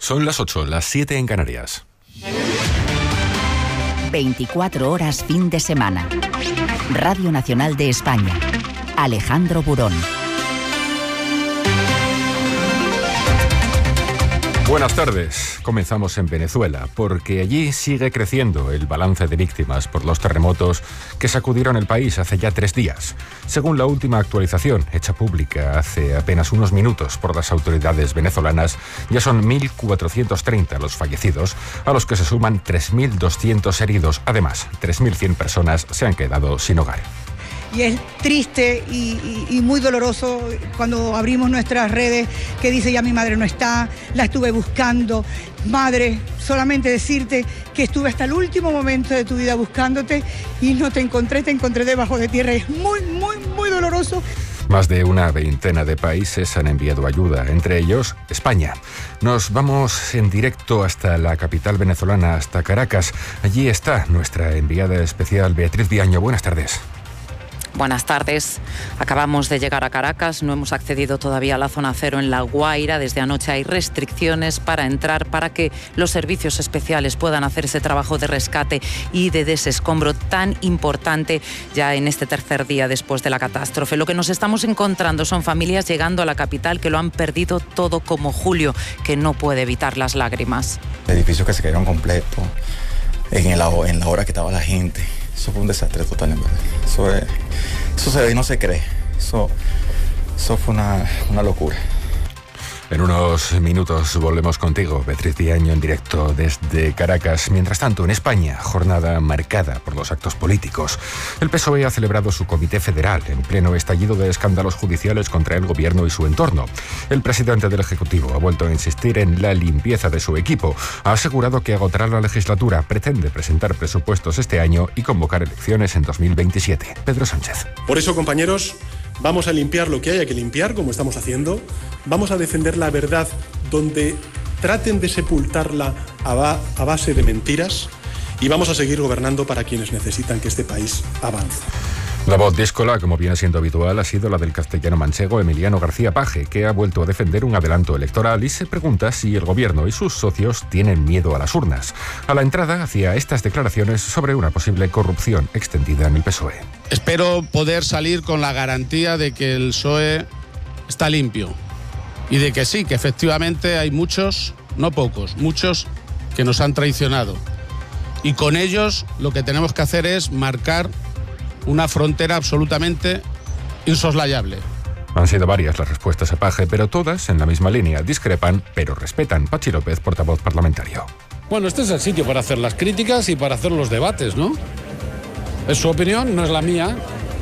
Son las 8, las 7 en Canarias. 24 horas fin de semana. Radio Nacional de España. Alejandro Burón. Buenas tardes. Comenzamos en Venezuela, porque allí sigue creciendo el balance de víctimas por los terremotos que sacudieron el país hace ya 3 días. Según la última actualización, hecha pública hace apenas unos minutos por las autoridades venezolanas, ya son 1.430 los fallecidos, a los que se suman 3.200 heridos. Además, 3.100 personas se han quedado sin hogar. Y es triste y muy doloroso cuando abrimos nuestras redes que dice: ya mi madre no está, la estuve buscando. Madre, solamente decirte que estuve hasta el último momento de tu vida buscándote y no te encontré debajo de tierra. Es muy, muy, muy doloroso. Más de una veintena de países han enviado ayuda, entre ellos España. Nos vamos en directo hasta la capital venezolana, hasta Caracas. Allí está nuestra enviada especial, Beatriz Viaño. Buenas tardes. Buenas tardes. Acabamos de llegar a Caracas, no hemos accedido todavía a la zona cero en La Guaira. Desde anoche hay restricciones para entrar, para que los servicios especiales puedan hacer ese trabajo de rescate y de desescombro tan importante ya en este tercer día después de la catástrofe. Lo que nos estamos encontrando son familias llegando a la capital que lo han perdido todo, como Julio, que no puede evitar las lágrimas. Edificios que se cayeron completos, en la hora que estaba la gente. Eso fue un desastre total, en verdad. Eso se ve y no se cree. Eso fue una locura. En unos minutos volvemos contigo, Beatriz Viaño, en directo desde Caracas. Mientras tanto, en España, jornada marcada por los actos políticos. El PSOE ha celebrado su comité federal en pleno estallido de escándalos judiciales contra el gobierno y su entorno. El presidente del Ejecutivo ha vuelto a insistir en la limpieza de su equipo. Ha asegurado que agotará la legislatura, pretende presentar presupuestos este año y convocar elecciones en 2027. Pedro Sánchez. Por eso, compañeros, vamos a limpiar lo que haya que limpiar, como estamos haciendo. Vamos a defender la verdad donde traten de sepultarla a base de mentiras. Y vamos a seguir gobernando para quienes necesitan que este país avance. La voz díscola, como viene siendo habitual, ha sido la del castellano manchego Emiliano García Paje, que ha vuelto a defender un adelanto electoral y se pregunta si el gobierno y sus socios tienen miedo a las urnas. A la entrada hacía estas declaraciones sobre una posible corrupción extendida en el PSOE. Espero poder salir con la garantía de que el PSOE está limpio y de que sí, que efectivamente hay muchos, no pocos, muchos que nos han traicionado. Y con ellos lo que tenemos que hacer es marcar una frontera absolutamente insoslayable. Han sido varias las respuestas a Paje, pero todas en la misma línea. Discrepan, pero respetan. Pachi López, portavoz parlamentario. Bueno, este es el sitio para hacer las críticas y para hacer los debates, ¿no? Es su opinión, no es la mía,